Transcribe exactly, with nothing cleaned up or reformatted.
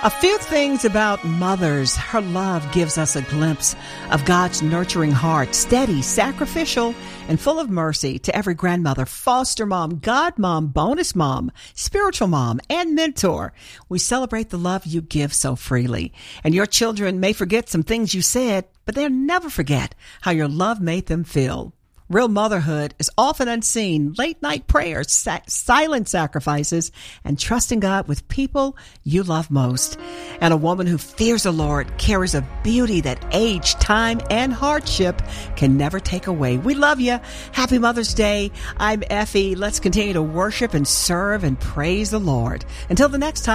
A few things about mothers. Her love gives us a glimpse of God's nurturing heart, steady, sacrificial, and full of mercy. To every grandmother, foster mom, godmom, bonus mom, spiritual mom, and mentor, we celebrate the love you give so freely. And your children may forget some things you said, but they'll never forget how your love made them feel. Real motherhood is often unseen, late-night prayers, sa- silent sacrifices, and trusting God with people you love most. And a woman who fears the Lord carries a beauty that age, time, and hardship can never take away. We love you. Happy Mother's Day. I'm Effie. Let's continue to worship and serve and praise the Lord. Until the next time.